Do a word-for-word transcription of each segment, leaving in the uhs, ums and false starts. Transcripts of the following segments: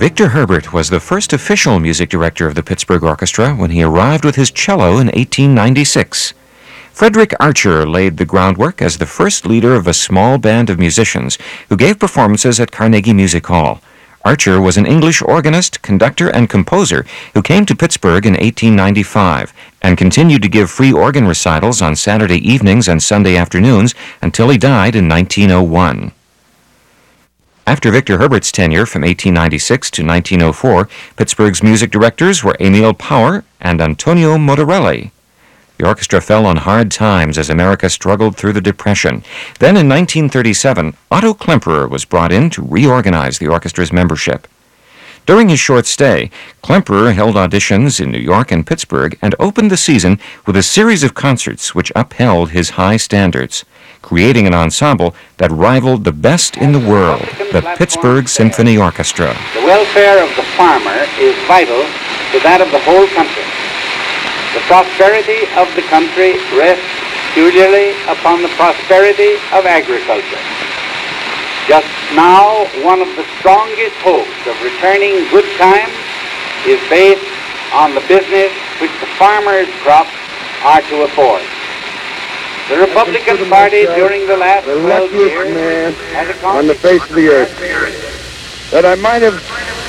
Victor Herbert was the first official music director of the Pittsburgh Orchestra when he arrived with his cello in eighteen ninety-six. Frederick Archer laid the groundwork as the first leader of a small band of musicians who gave performances at Carnegie Music Hall. Archer was an English organist, conductor, and composer who came to Pittsburgh in eighteen ninety-five and continued to give free organ recitals on Saturday evenings and Sunday afternoons until he died in nineteen oh one. After Victor Herbert's tenure from eighteen ninety-six to nineteen oh four, Pittsburgh's music directors were Emil Power and Antonio Motorelli. The orchestra fell on hard times as America struggled through the Depression. Then in nineteen thirty-seven, Otto Klemperer was brought in to reorganize the orchestra's membership. During his short stay, Klemperer held auditions in New York and Pittsburgh and opened the season with a series of concerts which upheld his high standards, creating an ensemble that rivaled the best in the world, the Pittsburgh Symphony Orchestra. The welfare of the farmer is vital to that of the whole country. The prosperity of the country rests peculiarly upon the prosperity of agriculture. Just now, one of the strongest hopes of returning good times is based on the business which the farmers' crops are to afford. The Republican Party during the last twelve years man has on the face of the earth, that I might have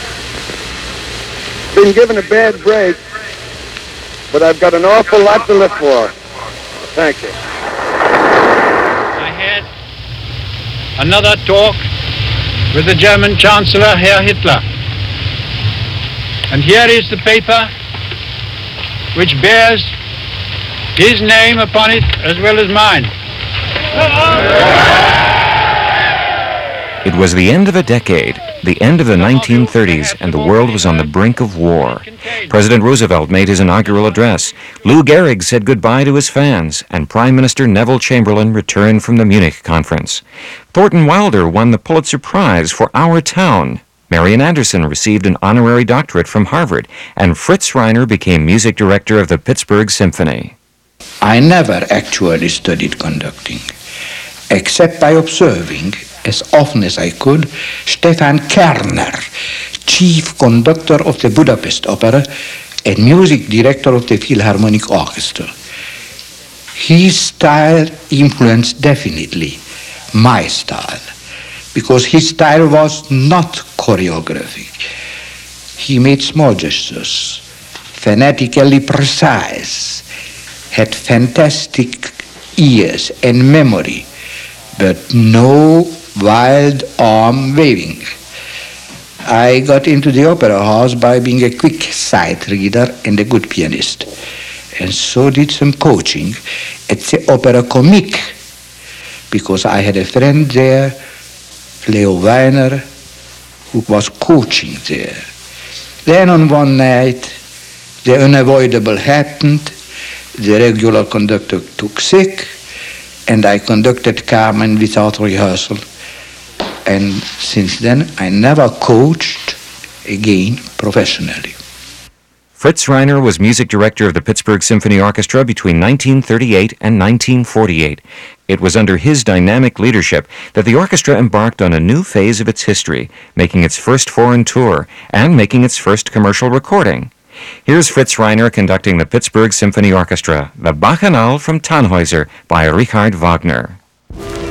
been given a bad break, but I've got an awful lot to live for. Thank you. I had another talk with the German Chancellor, Herr Hitler. And here is the paper which bears his name upon it as well as mine. It was the end of a decade, the end of the nineteen thirties, and the world was on the brink of war. President Roosevelt made his inaugural address. Lou Gehrig said goodbye to his fans, and Prime Minister Neville Chamberlain returned from the Munich conference. Thornton Wilder won the Pulitzer Prize for Our Town. Marian Anderson received an honorary doctorate from Harvard, and Fritz Reiner became music director of the Pittsburgh Symphony. I never actually studied conducting, except by observing, as often as I could, Stefan Kerner, chief conductor of the Budapest Opera and music director of the Philharmonic Orchestra. His style influenced definitely my style, because his style was not choreographic. He made small gestures, fanatically precise, had fantastic ears and memory, but no wild arm waving. I got into the opera house by being a quick sight reader and a good pianist, and so did some coaching at the Opera Comique, because I had a friend there, Leo Weiner, who was coaching there. Then on one night, the unavoidable happened. The regular conductor took sick, and I conducted Carmen without rehearsal. And since then, I never coached again professionally. Fritz Reiner was music director of the Pittsburgh Symphony Orchestra between nineteen thirty-eight and nineteen forty-eight. It was under his dynamic leadership that the orchestra embarked on a new phase of its history, making its first foreign tour and making its first commercial recording. Here's Fritz Reiner conducting the Pittsburgh Symphony Orchestra, the Bacchanal from Tannhäuser by Richard Wagner.